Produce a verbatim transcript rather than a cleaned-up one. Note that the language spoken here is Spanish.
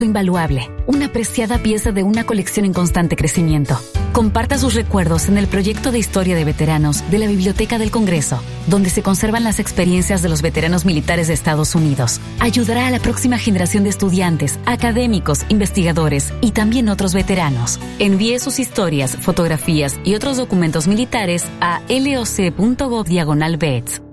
Invaluable, una preciada pieza de una colección en constante crecimiento. Comparta sus recuerdos en el proyecto de historia de veteranos de la Biblioteca del Congreso, donde se conservan las experiencias de los veteranos militares de Estados Unidos. Ayudará a la próxima generación de estudiantes, académicos, investigadores y también otros veteranos. Envíe sus historias, fotografías y otros documentos militares a loc punto gov diagonal vets.